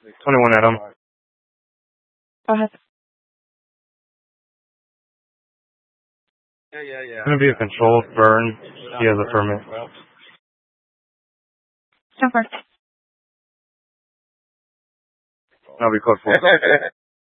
21 Adam. Go ahead. It's going to be a controlled burn. He has a permit. Jumper. I'll be code 4.